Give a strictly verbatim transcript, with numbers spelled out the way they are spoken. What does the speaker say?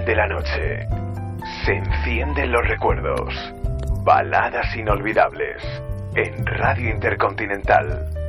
desciende la noche. Se encienden los recuerdos. Baladas inolvidables. En Radio Intercontinental.